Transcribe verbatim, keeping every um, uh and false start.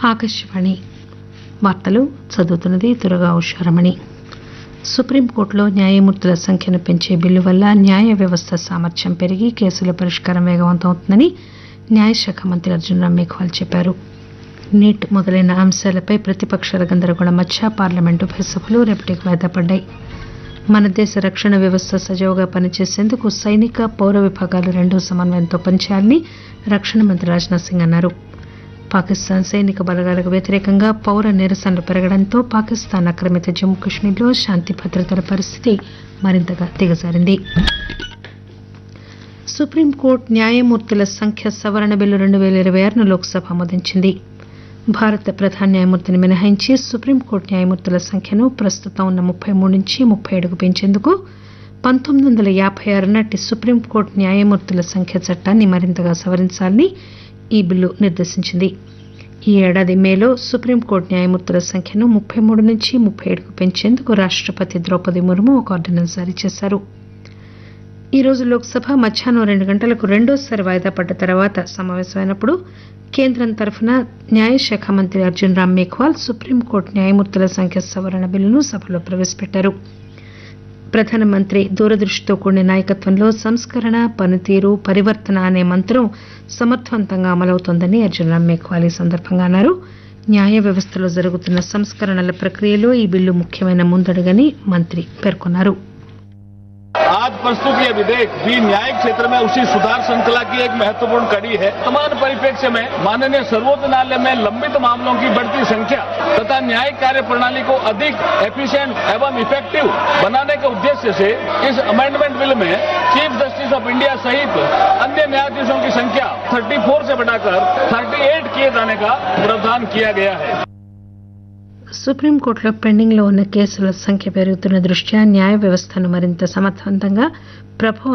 ఆకాశవాణి వార్తలు చదువుతున్నది దుర్గా ఉషారమణి. సుప్రీంకోర్టులో న్యాయమూర్తుల సంఖ్యను పెంచే బిల్లు వల్ల న్యాయ వ్యవస్థ సామర్థ్యం పెరిగి కేసుల పరిష్కారం వేగవంతం అవుతుందని న్యాయశాఖ మంత్రి అర్జున్ రామ్ మేఘ్వాల్ చెప్పారు. నీట్ మొదలైన అంశాలపై ప్రతిపక్షాల గందరగోళం మధ్య పార్లమెంటు ఉభయ సభలు రేపటికి వాయిదా పడ్డాయి. మన దేశ రక్షణ వ్యవస్థ సజావుగా పనిచేసేందుకు సైనిక పౌర విభాగాలు రెండూ సమన్వయంతో పనిచేయాలని రక్షణ మంత్రి రాజ్నాథ్ సింగ్ అన్నారు. పాకిస్తాన్ సైనిక బలగాలకు వ్యతిరేకంగా పౌర నిరసనలు పెరగడంతో పాకిస్తాన్ ఆక్రమిత జమ్మూ కశ్మీర్లో శాంతి భద్రతల పరిస్థితి మరింతగా దిగజారింది. సుప్రీంకోర్టు న్యాయమూర్తుల సంఖ్య సవరణ బిల్లు రెండు పేల ఇరవై ఆరును లోక్సభ ఆమోదించింది. భారత ప్రధాన న్యాయమూర్తిని మినహాయించి సుప్రీంకోర్టు న్యాయమూర్తుల సంఖ్యను ప్రస్తుతం ఉన్న ముప్పై మూడు నుంచి ముప్పై ఏడుకు పెంచేందుకు పంతొమ్మిది వందల యాభై ఆరు నాటి సుప్రీంకోర్టు న్యాయమూర్తుల సంఖ్య చట్టాన్ని మరింతగా సవరించాలని ఈ బిల్లు నిర్దేశించింది. ఈ ఏడాది మేలో సుప్రీంకోర్టు న్యాయమూర్తుల సంఖ్యను ముప్పై మూడు నుంచి ముప్పై ఏడుకు పెంచేందుకు రాష్టపతి ద్రౌపది ముర్ము ఒక ఆర్డినెన్స్ జారీ చేశారు. ఈ రోజు లోక్సభ మధ్యాహ్నం రెండు గంటలకు రెండోసారి వాయిదా పడ్డ తర్వాత సమావేశమైనప్పుడు కేంద్రం తరఫున న్యాయశాఖ మంత్రి అర్జున్ రామ్ మేఘ్వాల్ సుప్రీంకోర్టు న్యాయమూర్తుల సంఖ్య సవరణ బిల్లును సభలో ప్రవేశపెట్టారు. ప్రధానమంత్రి దూరదృష్టితో కూడిన నాయకత్వంలో సంస్కరణ, పనితీరు, పరివర్తన అనే మంత్రం సమర్థవంతంగా అమలవుతోందని అర్జున్ రామ్ మేఘ్వాల్ ఈ సందర్భంగా అన్నారు. న్యాయ వ్యవస్థలో జరుగుతున్న సంస్కరణల ప్రక్రియలో ఈ బిల్లు ముఖ్యమైన ముందడుగని మంత్రి పేర్కొన్నారు. आज प्रस्तुत यह विधेयक भी न्यायिक क्षेत्र में उसी सुधार श्रृंखला की एक महत्वपूर्ण कड़ी है. वर्तमान परिप्रेक्ष्य में माननीय सर्वोच्च न्यायालय में लंबित मामलों की बढ़ती संख्या तथा न्यायिक कार्य प्रणाली को अधिक एफिशिएंट एवं इफेक्टिव बनाने के उद्देश्य से इस अमेंडमेंट बिल में चीफ जस्टिस ऑफ इंडिया सहित अन्य न्यायाधीशों की संख्या चौंतीस से बढ़ाकर अड़तीस किए जाने का प्रावधान किया गया है. సుప్రీంకోర్టులో పెండింగ్ లో ఉన్న కేసుల సంఖ్య పెరుగుతున్న దృష్ట్యా న్యాయ వ్యవస్థను మరింత సమర్థవంతంగా ప్రభావ